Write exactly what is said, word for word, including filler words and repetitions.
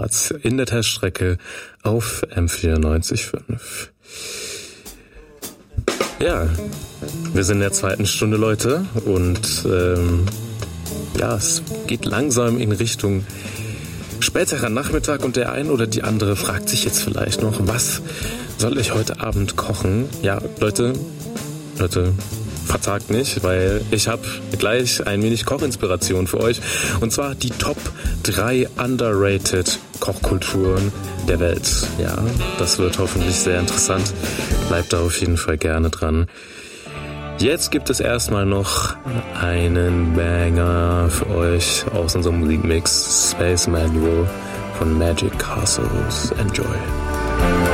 Charts in der Teststrecke auf M vierundneunzig Komma fünf. Ja, wir sind in der zweiten Stunde, Leute, und ähm, ja, es geht langsam in Richtung späterer Nachmittag und der ein oder die andere fragt sich jetzt vielleicht noch, was soll ich heute Abend kochen? Ja, Leute, Leute, verzagt nicht, weil ich habe gleich ein wenig Kochinspiration für euch, und zwar die Top drei underrated Kochkulturen der Welt. Ja, das wird hoffentlich sehr interessant. Bleibt da auf jeden Fall gerne dran. Jetzt gibt es erstmal noch einen Banger für euch aus unserem Musikmix, Space Manual von Magic Castles. Enjoy.